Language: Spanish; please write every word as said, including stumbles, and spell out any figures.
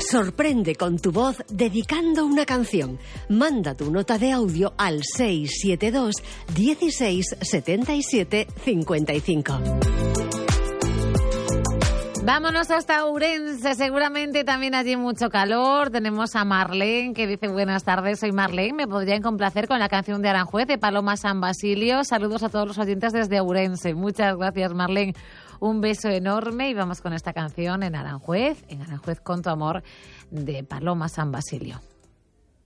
Sorprende con tu voz dedicando una canción. Manda tu nota de audio al seis siete dos, dieciséis, setenta y siete, cincuenta y cinco. Vámonos hasta Ourense, seguramente también allí mucho calor. Tenemos a Marlene que dice: buenas tardes, soy Marlene, me podrían complacer con la canción de Aranjuez de Paloma San Basilio. Saludos a todos los oyentes desde Ourense. Muchas gracias, Marlene. Un beso enorme y vamos con esta canción en Aranjuez, en Aranjuez con tu amor, de Paloma San Basilio.